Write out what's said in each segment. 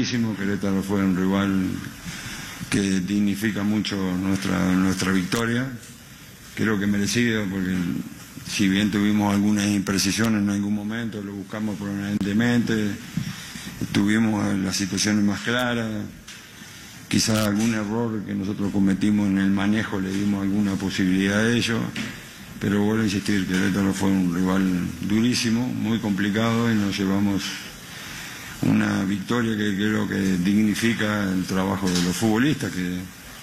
durísimo. Querétaro fue un rival que dignifica mucho nuestra victoria. Creo que merecida, porque si bien tuvimos algunas imprecisiones en algún momento, lo buscamos permanentemente, tuvimos las situaciones más claras, quizás algún error que nosotros cometimos en el manejo le dimos alguna posibilidad a ello, pero vuelvo a insistir, Querétaro fue un rival durísimo, muy complicado, y nos llevamos una victoria que creo que dignifica el trabajo de los futbolistas, que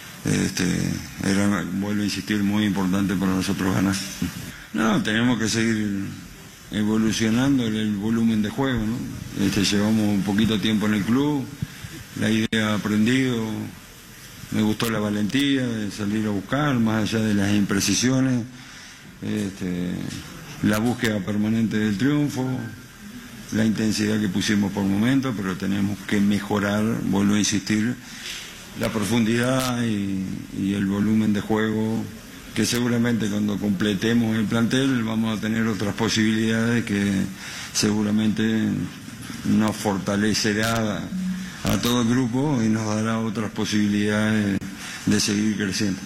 era, vuelvo a insistir, muy importante para nosotros ganar. No, tenemos que seguir evolucionando el volumen de juego, ¿no? Llevamos un poquito tiempo en el club, la idea ha aprendido, me gustó la valentía de salir a buscar, más allá de las imprecisiones, la búsqueda permanente del triunfo, la intensidad que pusimos por momentos, pero tenemos que mejorar, vuelvo a insistir, la profundidad y el volumen de juego, que seguramente cuando completemos el plantel vamos a tener otras posibilidades que seguramente nos fortalecerá a todo el grupo y nos dará otras posibilidades de seguir creciendo.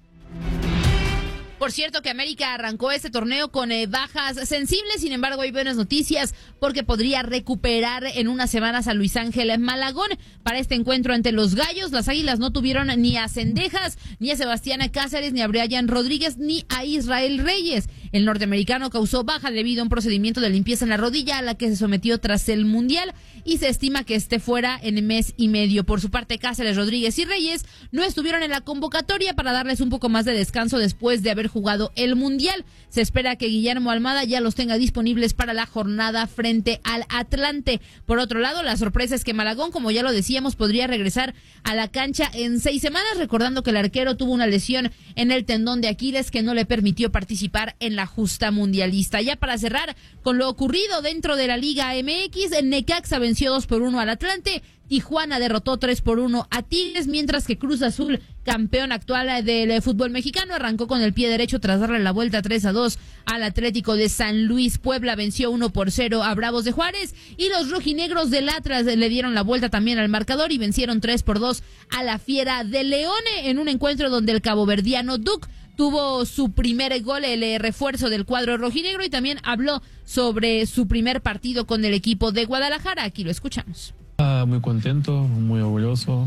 Por cierto que América arrancó este torneo con bajas sensibles, sin embargo hay buenas noticias porque podría recuperar en unas semanas a Luis Ángel Malagón para este encuentro ante los Gallos. Las Águilas no tuvieron ni a Cendejas, ni a Sebastián Cáceres, ni a Brian Rodríguez, ni a Israel Reyes. El norteamericano causó baja debido a un procedimiento de limpieza en la rodilla a la que se sometió tras el Mundial y se estima que esté fuera en mes y medio. Por su parte, Cáceres, Rodríguez y Reyes no estuvieron en la convocatoria para darles un poco más de descanso después de haber jugado el Mundial. Se espera que Guillermo Almada ya los tenga disponibles para la jornada frente al Atlante. Por otro lado, la sorpresa es que Malagón, como ya lo decíamos, podría regresar a la cancha en 6 semanas, recordando que el arquero tuvo una lesión en el tendón de Aquiles que no le permitió participar en la justa mundialista. Ya para cerrar con lo ocurrido dentro de la Liga MX, el Necaxa venció 2-1 al Atlante, Tijuana derrotó 3-1 a Tigres, mientras que Cruz Azul, campeón actual del fútbol mexicano, arrancó con el pie derecho tras darle la vuelta 3-2 al Atlético de San Luis. Puebla venció 1-0 a Bravos de Juárez y los rojinegros del Atlas le dieron la vuelta también al marcador y vencieron 3-2 a la Fiera de León en un encuentro donde el caboverdiano Duc tuvo su primer gol, el refuerzo del cuadro rojinegro, y también habló sobre su primer partido con el equipo de Guadalajara. Aquí lo escuchamos. Muy contento, muy orgulloso.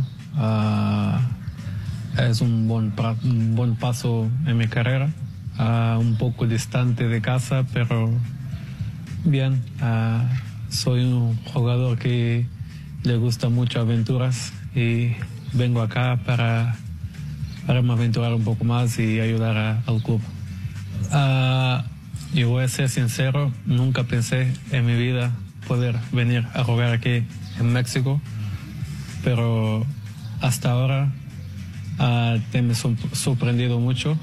Es un buen paso en mi carrera. Un poco distante de casa, pero bien. Soy un jugador que le gusta mucho aventuras y vengo acá para me aventurar un poco más y ayudar al club. Yo voy a ser sincero, nunca pensé en mi vida poder venir a jugar aquí en México, pero hasta ahora me he sorprendido mucho.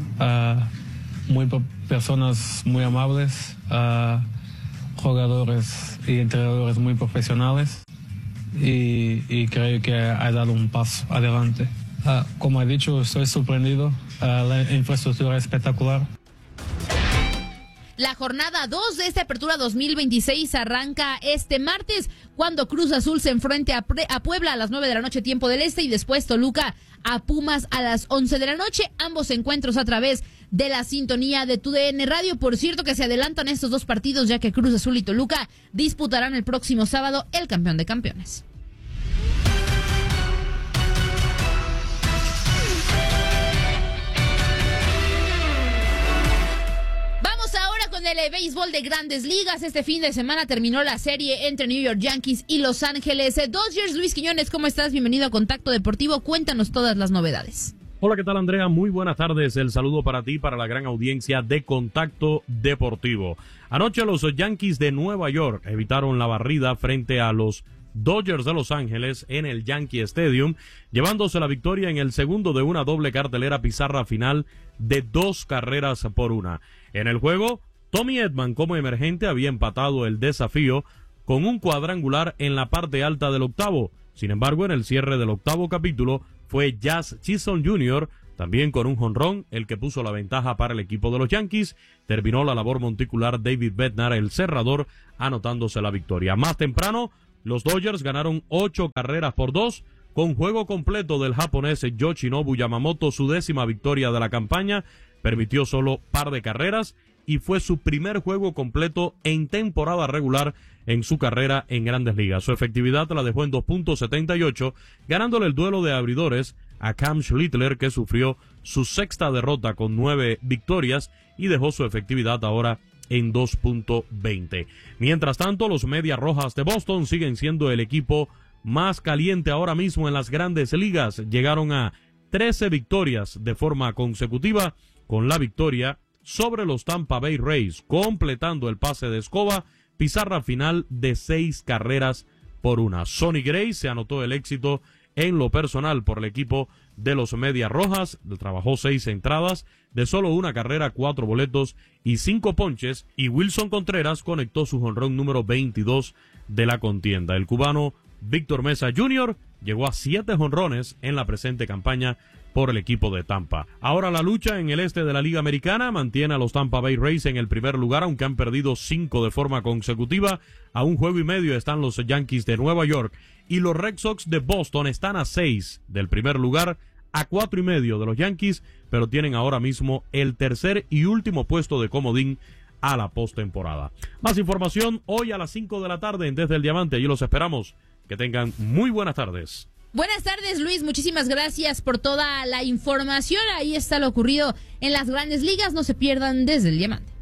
Personas muy amables, jugadores y entrenadores muy profesionales, y creo que ha dado un paso adelante. Como he dicho, estoy sorprendido. La infraestructura es espectacular. La jornada 2 de esta apertura 2026 arranca este martes, cuando Cruz Azul se enfrente a Puebla a las 9 de la noche, tiempo del este, y después Toluca a Pumas a las 11 de la noche. Ambos encuentros a través de la sintonía de TUDN Radio. Por cierto que se adelantan estos dos partidos, ya que Cruz Azul y Toluca disputarán el próximo sábado el campeón de campeones. Con el béisbol de Grandes Ligas, este fin de semana terminó la serie entre New York Yankees y Los Ángeles Dodgers. Luis Quiñones, ¿cómo estás? Bienvenido a Contacto Deportivo. Cuéntanos todas las novedades. Hola, ¿qué tal, Andrea? Muy buenas tardes. El saludo para ti, para la gran audiencia de Contacto Deportivo. Anoche los Yankees de Nueva York evitaron la barrida frente a los Dodgers de Los Ángeles en el Yankee Stadium, llevándose la victoria en el segundo de una doble cartelera pizarra final de 2-1. En el juego, Tommy Edman como emergente había empatado el desafío con un cuadrangular en la parte alta del octavo. Sin embargo, en el cierre del octavo capítulo fue Jazz Chisholm Jr., también con un jonrón, el que puso la ventaja para el equipo de los Yankees. Terminó la labor monticular David Bednar, el cerrador, anotándose la victoria. Más temprano, Los Dodgers ganaron 8-2 con juego completo del japonés Yoshinobu Yamamoto, su 10ª victoria de la campaña, permitió solo par de carreras y fue su primer juego completo en temporada regular en su carrera en Grandes Ligas. Su efectividad la dejó en 2.78, ganándole el duelo de abridores a Cam Schlittler, que sufrió su 6ª derrota con 9 victorias y dejó su efectividad ahora en 2.20. Mientras tanto, los Medias Rojas de Boston siguen siendo el equipo más caliente ahora mismo en las Grandes Ligas. Llegaron a 13 victorias de forma consecutiva, con la victoria sobre los Tampa Bay Rays, completando el pase de escoba, pizarra final de 6-1. Sonny Gray se anotó el éxito en lo personal por el equipo de los Medias Rojas, trabajó 6 entradas, de solo 1 carrera, 4 boletos y 5 ponches, y Wilson Contreras conectó su jonrón número 22 de la contienda. El cubano Víctor Mesa Jr. llegó a 7 jonrones en la presente campaña por el equipo de Tampa. Ahora la lucha en el este de la Liga Americana mantiene a los Tampa Bay Rays en el primer lugar, aunque han perdido 5 de forma consecutiva. A 1 juego y medio están los Yankees de Nueva York, y los Red Sox de Boston están a 6 del primer lugar, a 4 y medio de los Yankees, pero tienen ahora mismo el tercer y último puesto de comodín a la postemporada. Más información hoy a las 5 de la tarde en Desde el Diamante. Allí los esperamos. Que tengan muy buenas tardes. Buenas tardes, Luis. Muchísimas gracias por toda la información. Ahí está lo ocurrido en las Grandes Ligas. No se pierdan Desde el Diamante.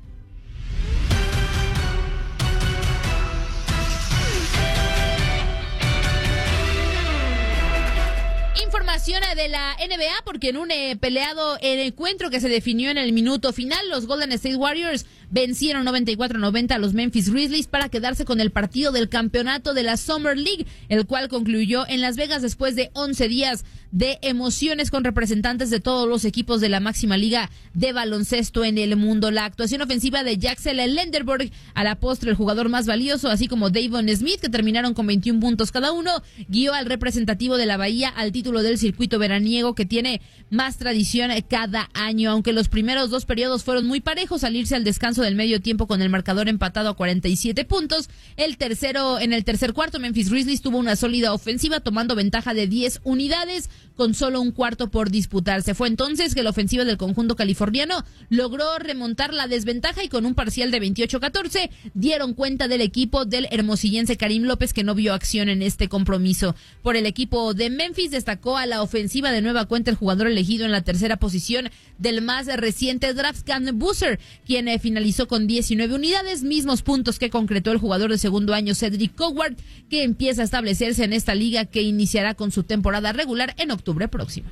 Información de la NBA, porque en un peleado encuentro que se definió en el minuto final, los Golden State Warriors vencieron 94-90 a los Memphis Grizzlies para quedarse con el partido del campeonato de la Summer League, el cual concluyó en Las Vegas después de 11 días de emociones con representantes de todos los equipos de la máxima liga de baloncesto en el mundo. La actuación ofensiva de Jaxel Lenderborg, a la postre el jugador más valioso, así como Davon Smith, que terminaron con 21 puntos cada uno, guió al representativo de la Bahía al título del circuito veraniego, que tiene más tradición cada año. Aunque los primeros 2 periodos fueron muy parejos, al irse al descanso del medio tiempo con el marcador empatado a 47 puntos, en el tercer cuarto Memphis Grizzlies tuvo una sólida ofensiva, tomando ventaja de 10 unidades con solo un cuarto por disputarse. Fue entonces que la ofensiva del conjunto californiano logró remontar la desventaja, y con un parcial de 28-14 dieron cuenta del equipo del hermosillense Karim López, que no vio acción en este compromiso. Por el equipo de Memphis destacó a la ofensiva de nueva cuenta el jugador elegido en la tercera posición del más reciente draft, Cam Boozer, quien finalizó con 19 unidades, mismos puntos que concretó el jugador de segundo año Cedric Coward, que empieza a establecerse en esta liga, que iniciará con su temporada regular en octubre próximo.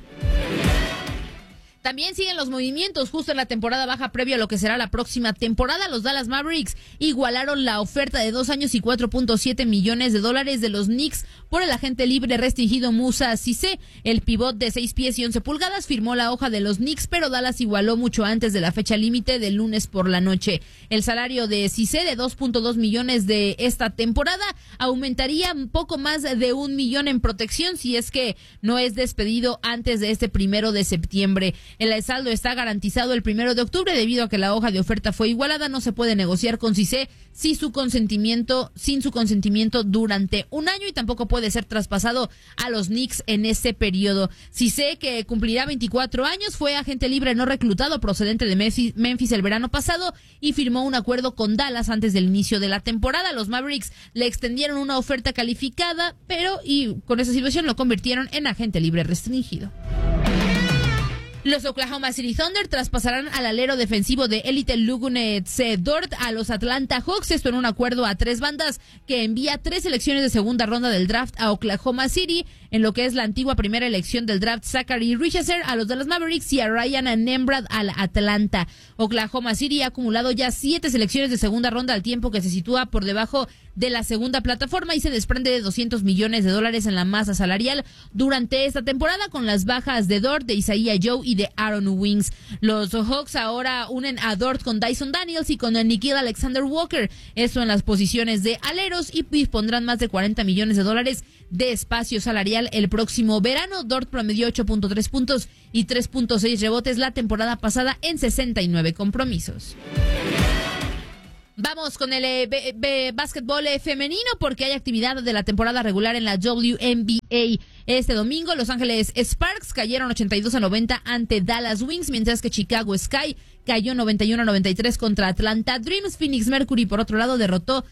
También siguen los movimientos justo en la temporada baja previo a lo que será la próxima temporada. Los Dallas Mavericks igualaron la oferta de 2 años y $4.7 millones de los Knicks por el agente libre restringido Moussa Cissé. El pivot de 6 pies y 11 pulgadas firmó la hoja de los Knicks, pero Dallas igualó mucho antes de la fecha límite del lunes por la noche. El salario de Cissé, de 2.2 millones de esta temporada, aumentaría un poco más de $1 millón en protección si es que no es despedido antes de este 1 de septiembre. El saldo está garantizado el 1 de octubre debido a que la hoja de oferta fue igualada. No se puede negociar con Cissé sin su consentimiento durante un año, y tampoco puede ser traspasado a los Knicks en ese periodo. Cissé, que cumplirá 24 años, fue agente libre no reclutado procedente de Memphis el verano pasado y firmó un acuerdo con Dallas antes del inicio de la temporada. Los Mavericks le extendieron una oferta calificada, y con esa situación lo convirtieron en agente libre restringido. Los Oklahoma City Thunder traspasarán al alero defensivo de élite Luguentz Dort a los Atlanta Hawks, esto en un acuerdo a 3 bandas que envía 3 selecciones de segunda ronda del draft a Oklahoma City, en lo que es la antigua primera elección del draft Zachary Richardson a los Dallas Mavericks y a Ryan Nembrad al Atlanta. Oklahoma City ha acumulado ya 7 selecciones de segunda ronda, al tiempo que se sitúa por debajo de la segunda plataforma y se desprende de $200 millones en la masa salarial durante esta temporada, con las bajas de Dort, de Isaiah Joe y de Aaron Wings. Los Hawks ahora unen a Dort con Dyson Daniels y con Nickeil Alexander Walker, esto en las posiciones de aleros, y dispondrán más de $40 millones de espacio salarial el próximo verano. Dort promedió 8.3 puntos y 3.6 rebotes la temporada pasada en 69 compromisos. Vamos con el básquetbol femenino porque hay actividad de la temporada regular en la WNBA. Este domingo, Los Ángeles Sparks cayeron 82-90 ante Dallas Wings, mientras que Chicago Sky cayó 91-93 contra Atlanta Dreams. Phoenix Mercury, por otro lado, derrotó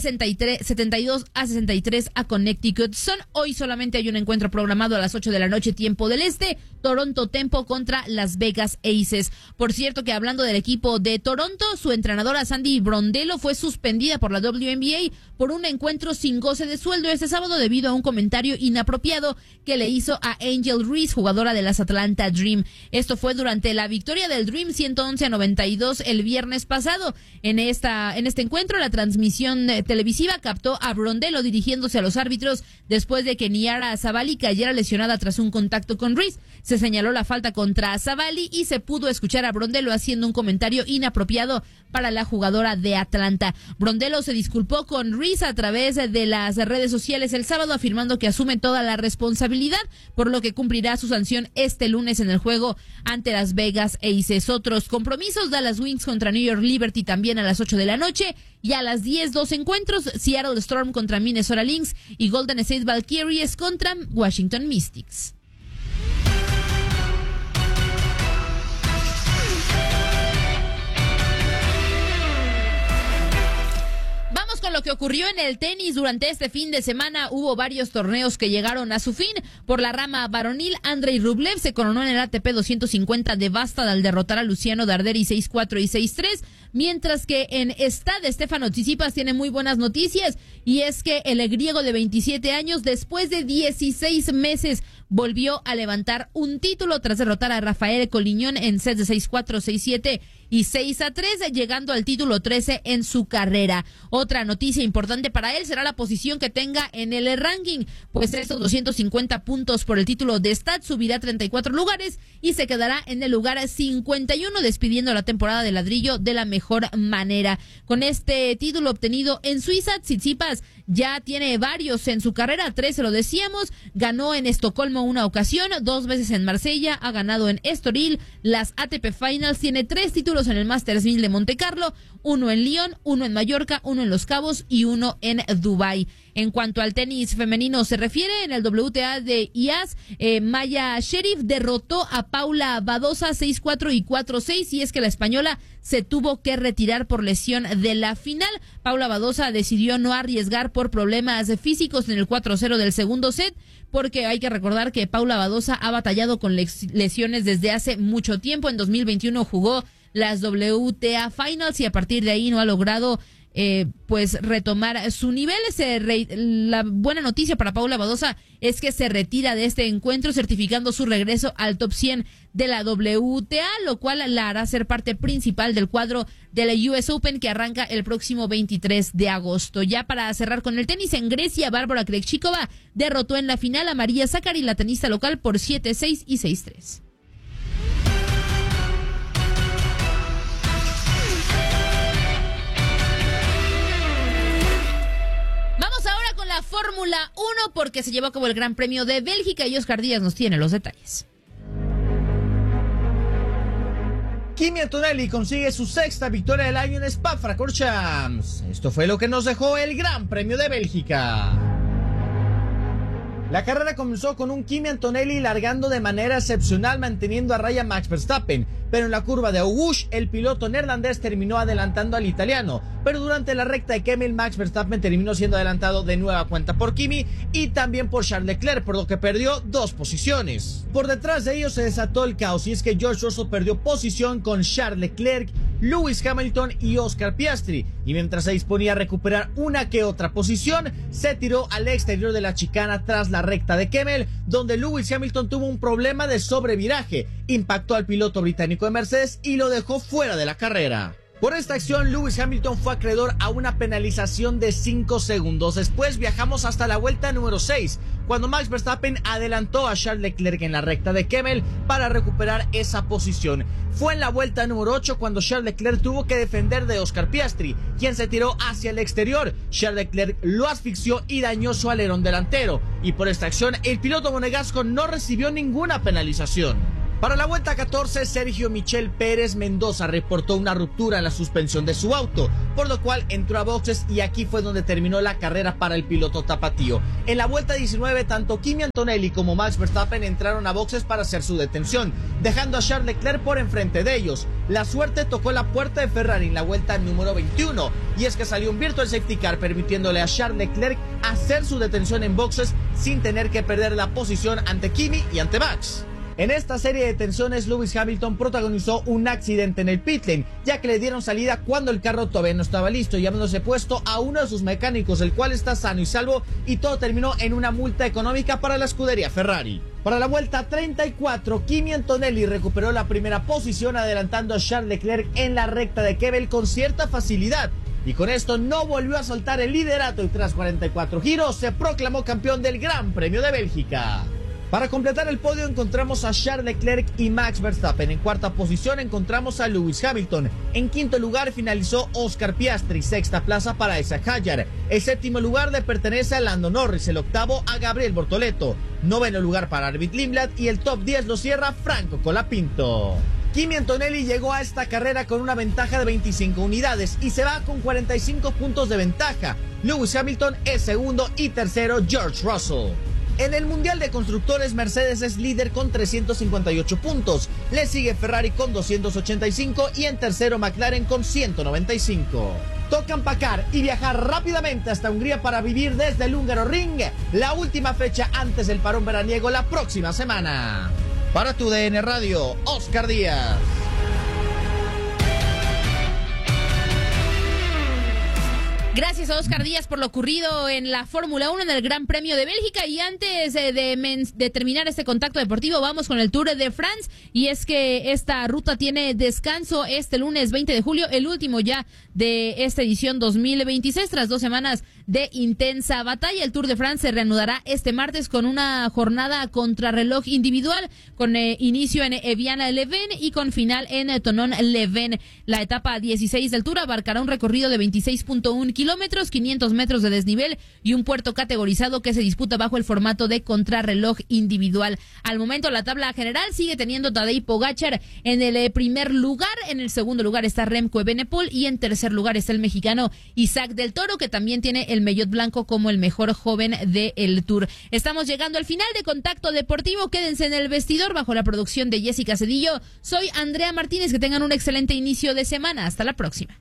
72-63 a Connecticut Sun. Hoy solamente hay un encuentro programado a las 8 de la noche, tiempo del este. Toronto Tempo contra Las Vegas Aces. Por cierto que hablando del equipo de Toronto, su entrenadora Sandy Brondello fue suspendida por la WNBA por un encuentro sin goce de sueldo este sábado debido a un comentario inapropiado que le hizo a Angel Reese, jugadora de las Atlanta Dream. Esto fue durante la victoria del Dream 111-92 el viernes pasado. En este encuentro, la transmisión televisiva captó a Brondello dirigiéndose a los árbitros después de que Niara Zavalli cayera lesionada tras un contacto con Reese. Se señaló la falta contra Zavalli y se pudo escuchar a Brondello haciendo un comentario inapropiado para la jugadora de Atlanta. Brondello se disculpó con Reese a través de las redes sociales el sábado, afirmando que asume toda la responsabilidad, por lo que cumplirá su sanción este lunes en el juego ante Las Vegas Aces. Otros compromisos: Dallas Wings contra New York Liberty también a las 8 de la noche, y a las 10 dos encuentros: Seattle Storm contra Minnesota Lynx y Golden State Valkyries contra Washington Mystics. Con lo que ocurrió en el tenis durante este fin de semana, hubo varios torneos que llegaron a su fin. Por la rama varonil, Andrei Rublev se coronó en el ATP 250 de Bastad al derrotar a Luciano Darderi 6-4 y 6-3, mientras que en Stade, Stefano Tsitsipas tiene muy buenas noticias, y es que el griego de 27 años, después de 16 meses, volvió a levantar un título tras derrotar a Rafael Coliñón en sets de 6-4, 6-7 y 6-3, llegando al título 13 en su carrera. Otra noticia importante para él será la posición que tenga en el ranking, pues estos 250 puntos por el título de Stade subirá 34 lugares y se quedará en el lugar 51, despidiendo la temporada de ladrillo de la mejor manera. Con este título obtenido en Suiza, Tsitsipas ya tiene varios en su carrera, 3 se lo decíamos. Ganó en Estocolmo una ocasión, 2 veces en Marsella, ha ganado en Estoril, las ATP Finals, tiene 3 títulos en el Masters 1000 de Monte Carlo, 1 en Lyon, 1 en Mallorca, 1 en Los Cabos y 1 en Dubái. En cuanto al tenis femenino se refiere, en el WTA de IAS, Maya Sherif derrotó a Paula Badosa 6-4 y 4-6, y es que la española se tuvo que retirar por lesión de la final. Paula Badosa decidió no arriesgar por problemas físicos en el 4-0 del segundo set, porque hay que recordar que Paula Badosa ha batallado con lesiones desde hace mucho tiempo. En 2021 jugó las WTA Finals y a partir de ahí no ha logrado pues retomar su nivel. La buena noticia para Paula Badosa es que se retira de este encuentro, certificando su regreso al top 100 de la WTA, lo cual la hará ser parte principal del cuadro de la US Open, que arranca el próximo 23 de agosto. Ya para cerrar con el tenis, en Grecia, Bárbara Krejcikova derrotó en la final a María Sakkari, la tenista local, por 7-6 y 6-3. La Fórmula 1, porque se llevó a cabo el Gran Premio de Bélgica y Oscar Díaz nos tiene los detalles. Kimi Antonelli consigue su 6ª victoria del año en Spa-Francorchamps. Esto fue lo que nos dejó el Gran Premio de Bélgica. La carrera comenzó con un Kimi Antonelli largando de manera excepcional, manteniendo a raya Max Verstappen, pero en la curva de Auguste el piloto neerlandés terminó adelantando al italiano, pero durante la recta de Kemmel, Max Verstappen terminó siendo adelantado de nueva cuenta por Kimi y también por Charles Leclerc, por lo que perdió 2 posiciones. Por detrás de ellos se desató el caos, y es que George Russell perdió posición con Charles Leclerc, Lewis Hamilton y Oscar Piastri, y mientras se disponía a recuperar una que otra posición, se tiró al exterior de la chicana tras la recta de Kemmel, donde Lewis Hamilton tuvo un problema de sobreviraje, impactó al piloto británico de Mercedes y lo dejó fuera de la carrera. Por esta acción, Lewis Hamilton fue acreedor a una penalización de 5 segundos. Después viajamos hasta la vuelta número 6, cuando Max Verstappen adelantó a Charles Leclerc en la recta de Kemmel para recuperar esa posición. Fue en la vuelta número 8 cuando Charles Leclerc tuvo que defender de Oscar Piastri, quien se tiró hacia el exterior. Charles Leclerc lo asfixió y dañó su alerón delantero, y por esta acción el piloto monegasco no recibió ninguna penalización. Para la vuelta 14, Sergio Michel Pérez Mendoza reportó una ruptura en la suspensión de su auto, por lo cual entró a boxes y aquí fue donde terminó la carrera para el piloto tapatío. En la vuelta 19, tanto Kimi Antonelli como Max Verstappen entraron a boxes para hacer su detención, dejando a Charles Leclerc por enfrente de ellos. La suerte tocó la puerta de Ferrari en la vuelta número 21, y es que salió un virtual safety car permitiéndole a Charles Leclerc hacer su detención en boxes sin tener que perder la posición ante Kimi y ante Max. En esta serie de detenciones, Lewis Hamilton protagonizó un accidente en el pit lane, ya que le dieron salida cuando el carro todavía no estaba listo, llamándose puesto a uno de sus mecánicos, el cual está sano y salvo, y todo terminó en una multa económica para la escudería Ferrari. Para la vuelta 34, Kimi Antonelli recuperó la primera posición adelantando a Charles Leclerc en la recta de Kebel con cierta facilidad, y con esto no volvió a soltar el liderato y tras 44 giros se proclamó campeón del Gran Premio de Bélgica. Para completar el podio encontramos a Charles Leclerc y Max Verstappen. En cuarta posición encontramos a Lewis Hamilton. En quinto lugar finalizó Oscar Piastri. Sexta plaza para Isaac Hadjar. El séptimo lugar le pertenece a Lando Norris. El octavo a Gabriel Bortoleto. Noveno lugar para Arvid Lindblad y el top 10 lo cierra Franco Colapinto. Kimi Antonelli llegó a esta carrera con una ventaja de 25 unidades y se va con 45 puntos de ventaja. Lewis Hamilton es segundo y tercero George Russell. En el Mundial de Constructores, Mercedes es líder con 358 puntos. Le sigue Ferrari con 285 y en tercero McLaren con 195. Toca empacar y viajar rápidamente hasta Hungría para vivir desde el húngaro Ring la última fecha antes del parón veraniego la próxima semana. Para TUDN Radio, Oscar Díaz. Gracias a Oscar Díaz por lo ocurrido en la Fórmula 1 en el Gran Premio de Bélgica. Y antes de terminar este contacto deportivo, vamos con el Tour de France. Y es que esta ruta tiene descanso este lunes 20 de julio, el último ya de esta edición 2026, tras 2 semanas de intensa batalla. El Tour de France se reanudará este martes con una jornada contrarreloj individual, con inicio en Evian-les-Bains y con final en Thonon-les-Bains. La etapa 16 del Tour abarcará un recorrido de 26.1 kilómetros, 500 metros de desnivel y un puerto categorizado que se disputa bajo el formato de contrarreloj individual. Al momento la tabla general sigue teniendo Tadej Pogačar en el primer lugar, en el segundo lugar está Remco Evenepoel y en tercer lugar está el mexicano Isaac del Toro, que también tiene el maillot blanco como el mejor joven del Tour. Estamos llegando al final de Contacto Deportivo. Quédense en el vestidor bajo la producción de Jessica Cedillo. Soy Andrea Martínez, que tengan un excelente inicio de semana. Hasta la próxima.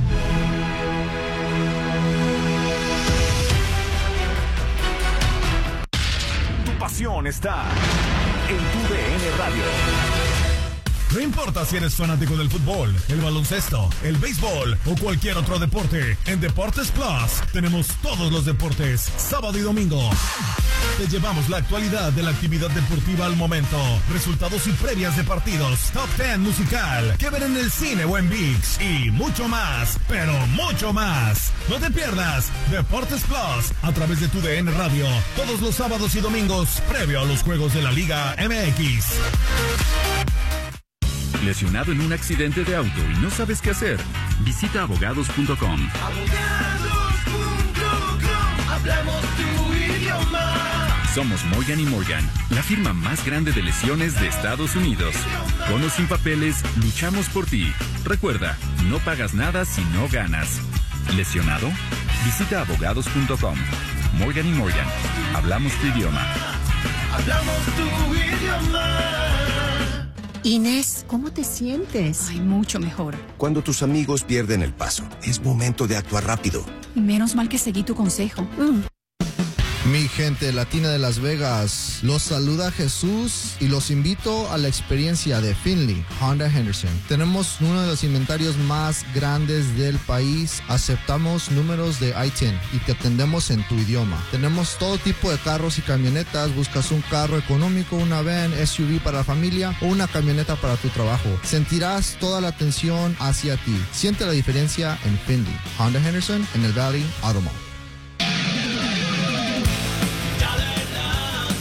Tu pasión está en TUDN Radio. No importa si eres fanático del fútbol, el baloncesto, el béisbol o cualquier otro deporte, en Deportes Plus tenemos todos los deportes, sábado y domingo. Te llevamos la actualidad de la actividad deportiva al momento, resultados y previas de partidos, top 10 musical, que ver en el cine o en ViX y mucho más, pero mucho más. No te pierdas Deportes Plus a través de TUDN Radio, todos los sábados y domingos, previo a los juegos de la Liga MX. ¿Lesionado en un accidente de auto y no sabes qué hacer? Visita abogados.com. Abogados.com, hablamos tu idioma. Somos Morgan & Morgan, la firma más grande de lesiones de Estados Unidos. Con o sin papeles, luchamos por ti. Recuerda, no pagas nada si no ganas. ¿Lesionado? Visita abogados.com. Morgan & Morgan, hablamos tu idioma. Hablamos tu idioma. Inés, ¿cómo te sientes? Ay, mucho mejor. Cuando tus amigos pierden el paso, es momento de actuar rápido. Menos mal que seguí tu consejo. Mi gente latina de Las Vegas, los saluda Jesús y los invito a la experiencia de Finley Honda Henderson. Tenemos uno de los inventarios más grandes del país, aceptamos números de I-10 y te atendemos en tu idioma. Tenemos todo tipo de carros y camionetas, buscas un carro económico, una van, SUV para la familia o una camioneta para tu trabajo. Sentirás toda la atención hacia ti. Siente la diferencia en Finley Honda Henderson en el Valley Auto Mall.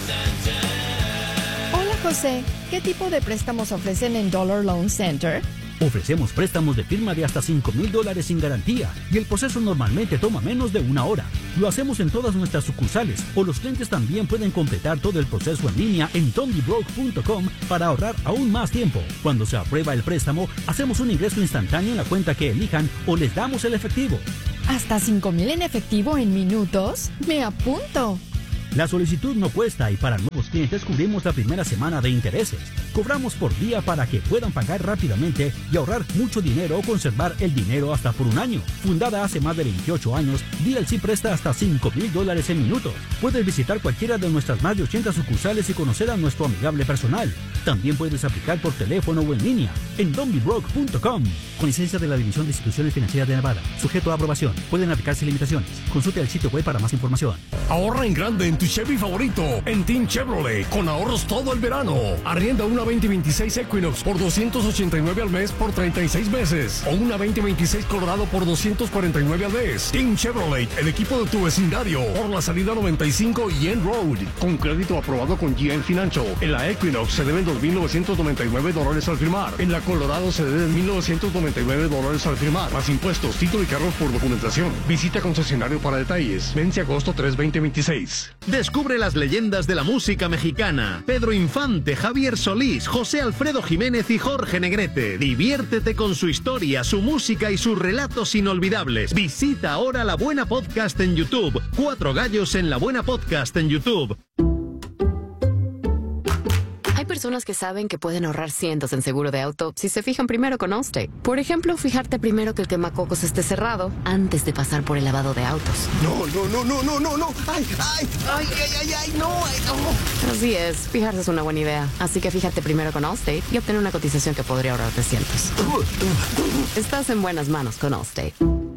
José, ¿qué tipo de préstamos ofrecen en Dollar Loan Center? Ofrecemos préstamos de firma de hasta $5,000 sin garantía y el proceso normalmente toma menos de 1 hora. Lo hacemos en todas nuestras sucursales o los clientes también pueden completar todo el proceso en línea en dondibroke.com para ahorrar aún más tiempo. Cuando se aprueba el préstamo, hacemos un ingreso instantáneo en la cuenta que elijan o les damos el efectivo. ¿Hasta 5,000 en efectivo en minutos? ¡Me apunto! La solicitud no cuesta y para nuevos clientes cubrimos la primera semana de intereses. Cobramos por día para que puedan pagar rápidamente y ahorrar mucho dinero o conservar el dinero hasta por 1 año. Fundada hace más de 28 años, DLC presta hasta $5,000 en minutos. Puedes visitar cualquiera de nuestras más de 80 sucursales y conocer a nuestro amigable personal. También puedes aplicar por teléfono o en línea en dondibroke.com. Con licencia de la División de Instituciones Financieras de Nevada. Sujeto a aprobación. Pueden aplicarse limitaciones. Consulte el sitio web para más información. Ahorra en grande en tu Chevy favorito en Team Chevrolet con ahorros todo el verano. Arrienda una 2026 Equinox por $289 al mes por 36 meses o una 2026 Colorado por $249 al mes. Team Chevrolet, el equipo de tu vecindario, por la salida 95 y End Road, con crédito aprobado con GM Financial. En la Equinox se deben $2,999 al firmar. En la Colorado se deben $1,999 al firmar, más impuestos, título y carros por documentación. Visita concesionario para detalles. Vence agosto 3, 2026. Descubre las leyendas de la música mexicana. Pedro Infante, Javier Solís, José Alfredo Jiménez y Jorge Negrete. Diviértete con su historia, su música y sus relatos inolvidables. Visita ahora La Buena Podcast en YouTube. 4 gallos en La Buena Podcast en YouTube. Hay personas que saben que pueden ahorrar cientos en seguro de auto si se fijan primero con Allstate. Por ejemplo, fijarte primero que el quemacocos esté cerrado antes de pasar por el lavado de autos. No. Ay, no. Así es, fijarse es una buena idea. Así que fíjate primero con Allstate y obtener una cotización que podría ahorrarte cientos. Estás en buenas manos con Allstate.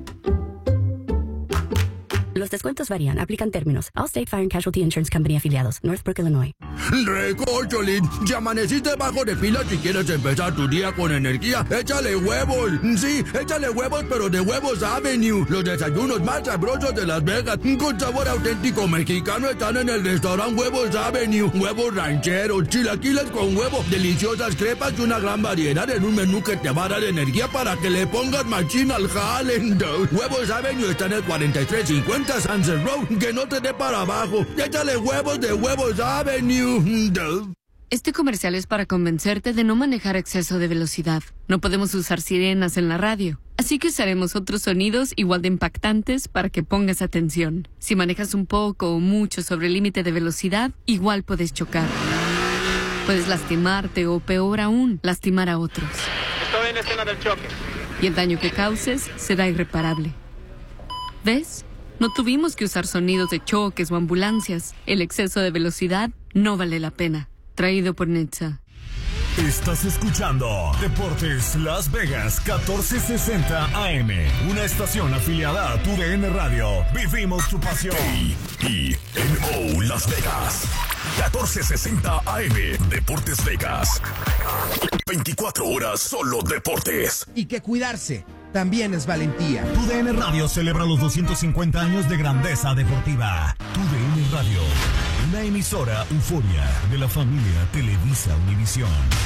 Los descuentos varían. Aplican términos. Allstate Fire and Casualty Insurance Company afiliados. Northbrook, Illinois. Recocholín, si amaneciste bajo de pilas y quieres empezar tu día con energía, échale huevos. Sí, échale huevos, pero de Huevos Avenue. Los desayunos más sabrosos de Las Vegas, con sabor auténtico mexicano, están en el restaurante Huevos Avenue. Huevos rancheros, chilaquiles con huevo, deliciosas crepas y una gran variedad en un menú que te va a dar energía para que le pongas machín al jale. Huevos Avenue está en el 4350 Sunset Road, que no te dé para abajo. Échale huevos de Huevos Avenue. Este comercial es para convencerte de no manejar a exceso de velocidad. No podemos usar sirenas en la radio, así que usaremos otros sonidos igual de impactantes para que pongas atención. Si manejas un poco o mucho sobre el límite de velocidad, igual puedes chocar. Puedes lastimarte o, peor aún, lastimar a otros. Estoy en la escena del choque. Y el daño que causes será irreparable. ¿Ves? No tuvimos que usar sonidos de choques o ambulancias. El exceso de velocidad no vale la pena. Traído por Netza. Estás escuchando Deportes Las Vegas 1460 AM, una estación afiliada a TUDN Radio. Vivimos tu pasión. KNO Las Vegas 1460 AM, Deportes Vegas. 24 horas solo deportes. Y que cuidarse también es valentía. TUDN Radio celebra los 250 años de grandeza deportiva. TUDN Radio, una emisora euforia de la familia Televisa Univisión.